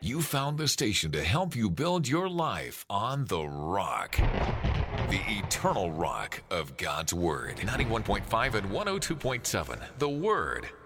You found the station to help you build your life on the rock. The eternal rock of God's Word. 91.5 and 102.7. The Word.